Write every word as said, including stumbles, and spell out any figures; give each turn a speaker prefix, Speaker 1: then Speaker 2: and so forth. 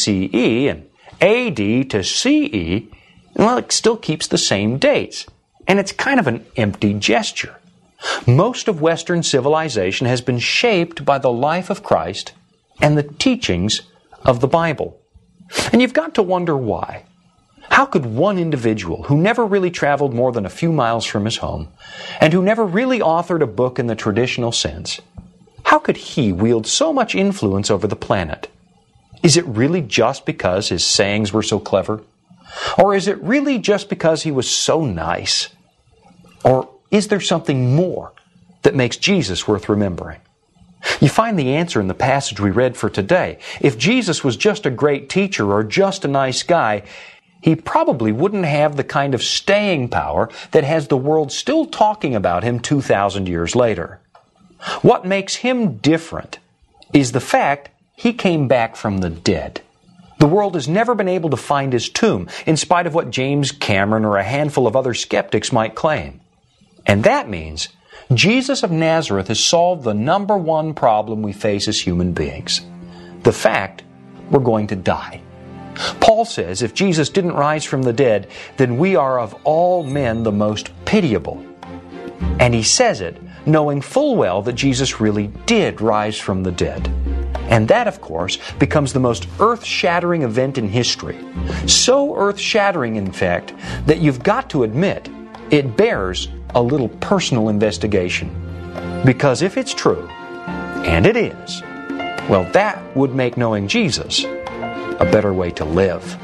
Speaker 1: C E and A D to C E, well, it still keeps the same dates. And it's kind of an empty gesture. Most of Western civilization has been shaped by the life of Christ and the teachings of the Bible. And you've got to wonder why. How could one individual who never really traveled more than a few miles from his home, and who never really authored a book in the traditional sense, how could he wield so much influence over the planet? Is it really just because his sayings were so clever? Or is it really just because he was so nice? Or is there something more that makes Jesus worth remembering? You find the answer in the passage we read for today. If Jesus was just a great teacher or just a nice guy, he probably wouldn't have the kind of staying power that has the world still talking about him two thousand years later. What makes him different is the fact he came back from the dead. The world has never been able to find his tomb, in spite of what James Cameron or a handful of other skeptics might claim. And that means Jesus of Nazareth has solved the number one problem we face as human beings. The fact we're going to die. Paul says if Jesus didn't rise from the dead, then we are of all men the most pitiable. And he says it knowing full well that Jesus really did rise from the dead. And that, of course, becomes the most earth-shattering event in history. So earth-shattering, in fact, that you've got to admit it bears a little personal investigation. Because if it's true, and it is, well, that would make knowing Jesus a better way to live.